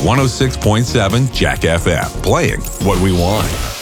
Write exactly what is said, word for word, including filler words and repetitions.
one oh six point seven Jack F M, playing what we want.